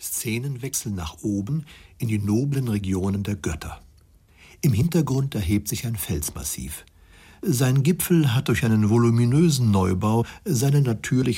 Szenenwechsel nach oben in die noblen Regionen der Götter. Im Hintergrund erhebt sich ein Felsmassiv. Sein Gipfel hat durch einen voluminösen Neubau seine natürliche